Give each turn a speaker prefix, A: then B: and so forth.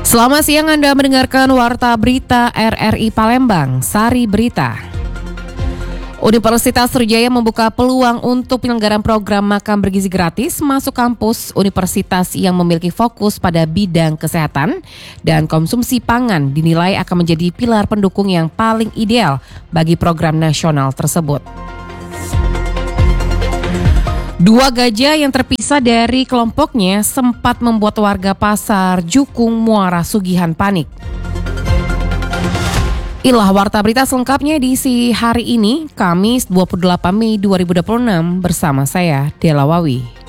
A: Selamat siang, Anda mendengarkan Warta Berita RRI Palembang, Sari Berita. Universitas Sriwijaya membuka peluang untuk penyelenggaraan program makan bergizi gratis masuk kampus universitas yang memiliki fokus pada bidang kesehatan dan konsumsi pangan dinilai akan menjadi pilar pendukung yang paling ideal bagi program nasional tersebut. Dua gajah yang terpisah dari kelompoknya sempat membuat warga pasar Jukung, Muara Sugihan panik. Inilah Warta Berita selengkapnya diisi hari ini, Kamis 28 Mei 2026 bersama saya, Dela Wawi.